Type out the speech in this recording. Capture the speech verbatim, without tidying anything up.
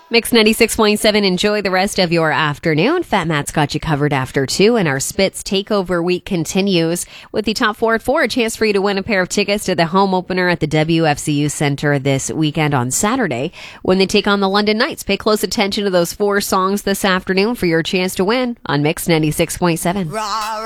Mix ninety-six point seven. Enjoy the rest of your afternoon. Fat Matt's got you covered after two, and our Spitz Takeover Week continues with the top four at four. A chance for you to win a pair of tickets to the home opener at the W F C U Center this weekend on Saturday when they take on the London Knights. Pay close attention to those four songs this afternoon for your chance to win on Mix ninety-six point seven.